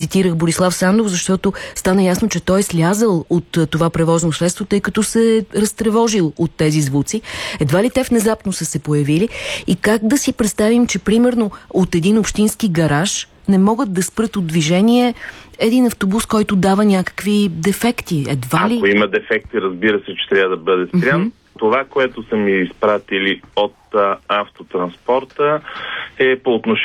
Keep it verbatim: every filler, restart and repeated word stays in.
цитирах Борислав Сандов, защото стана ясно, че той е слязал от това превозно средство, тъй като се е разтревожил от тези звуци. Едва ли те внезапно са се появили и как да си представим, че примерно от един общински гараж не могат да спрат от движение един автобус, който дава някакви дефекти. Едва ли? Ако има дефекти, разбира се, че трябва да бъде спрян. Mm-hmm. Това, което са ми изпратили от а, автотранспорта, е по отношение